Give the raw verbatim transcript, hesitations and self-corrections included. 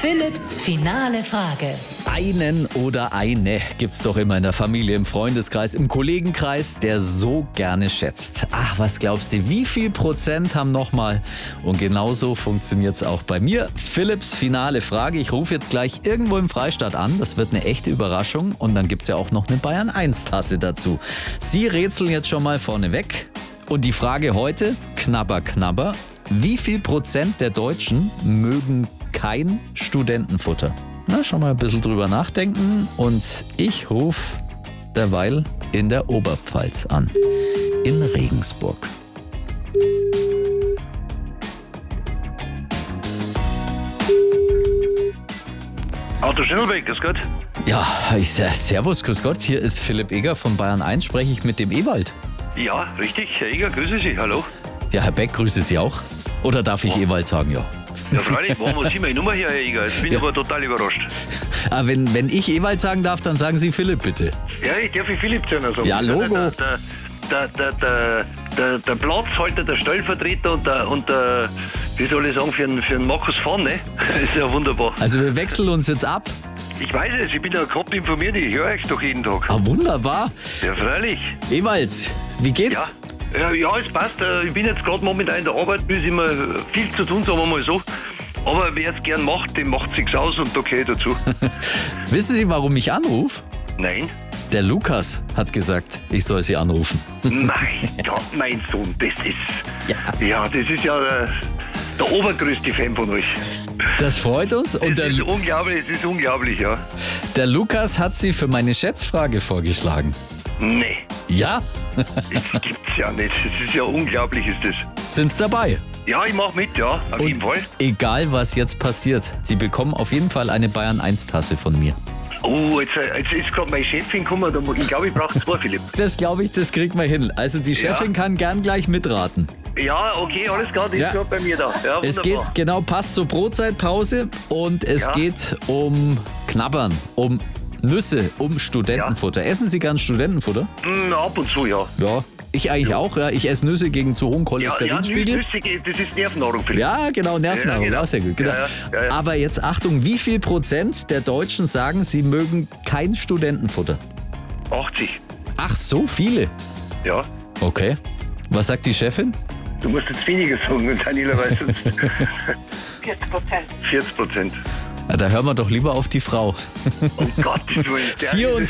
Philipps finale Frage. Einen oder eine gibt's doch immer in der Familie, im Freundeskreis, im Kollegenkreis, der so gerne schätzt. Ach, was glaubst du, wie viel Prozent haben nochmal? Und genauso funktioniert's auch bei mir. Philipps finale Frage. Ich rufe jetzt gleich irgendwo im Freistaat an. Das wird eine echte Überraschung. Und dann gibt's ja auch noch eine Bayern eins Tasse dazu. Sie rätseln jetzt schon mal vorne weg. Und die Frage heute, knabber, knabber. Wie viel Prozent der Deutschen mögen kein Studentenfutter? Na, schon mal ein bisschen drüber nachdenken. Und ich rufe derweil in der Oberpfalz an. In Regensburg. Auto Schnellweg, grüß Gott. Ja, ich, servus, grüß Gott. Hier ist Philipp Eger von Bayern eins. Spreche ich mit dem Ewald? Ja, richtig, Herr Eger, grüße Sie, hallo. Ja, Herr Beck, grüße Sie auch. Oder darf ich Oh. Ewald sagen, ja? Ja, freilich, wo haben Sie meine Nummer her, Herr Eger? Jetzt bin ich Ja. aber total überrascht. Ah, wenn, wenn ich Ewald sagen darf, dann sagen Sie Philipp, bitte. Ja, ich darf ich Philipp Zöllner sagen. Ja, Logo. Der, der, der, der, der, der Platzhalter, der Stellvertreter und der, und der, wie soll ich sagen, für einen, für einen Markus Fahren, ne? Das ist ja wunderbar. Also wir wechseln uns jetzt ab. Ich weiß es, ich bin ja gerade informiert, ich höre euch doch jeden Tag. Ah, wunderbar. Ja, freilich. Ewald, wie Ja. geht's? Ja, ja, es passt. Äh, Ich bin jetzt gerade momentan in der Arbeit, ist immer viel zu tun, sagen wir mal so. Aber wer es gern macht, dem macht sich's aus und da gehöre ich dazu. Wissen Sie, warum ich anrufe? Nein? Der Lukas hat gesagt, ich soll Sie anrufen. Mein Gott, mein Sohn, das ist. Ja. Ja, das ist ja äh, der obergrößte Fan von euch. Das freut uns. Und Das der, ist unglaublich, das ist unglaublich, ja. der Lukas hat Sie für meine Schätzfrage vorgeschlagen. Nee, Ja? das gibt's ja nicht. Das ist ja unglaublich, ist das. Sind's dabei? Ja, ich mach mit, ja, auf jeden Fall. Egal, was jetzt passiert, Sie bekommen auf jeden Fall eine Bayern eins Tasse von mir. Oh, jetzt, äh, jetzt ist gerade meine Chefin gekommen, da mu- ich glaube, ich brauche zwei, Philipp. Das glaube ich, das kriegt man hin. Also die Chefin Ja. kann gern gleich mitraten. Ja, okay, alles klar, das Ja. ist gerade bei mir da. Ja, Es wunderbar. geht, genau, passt zur Brotzeitpause und es Ja. geht um Knabbern, um Nüsse, um Studentenfutter. Essen Sie gern Studentenfutter? Mm, ab und zu, ja. Ja. Ich eigentlich auch, ja. Ich esse Nüsse gegen zu hohen Ja, ja, Cholesterinspiegel. Nüsse, das ist Nervennahrung, Philipp. Ja, genau, Nervennahrung, Ja, genau. auch sehr gut. Genau. Ja, ja, ja. Aber jetzt Achtung, wie viel Prozent der Deutschen sagen, sie mögen kein Studentenfutter? achtzig. Ach, so viele? Ja. Okay. Was sagt die Chefin? Du musst jetzt weniger sagen, Daniela, weil sonst. vierzig Prozent. vierzig Prozent. Na, da hören wir doch lieber auf die Frau. Um Gottes Willen. der- Vier-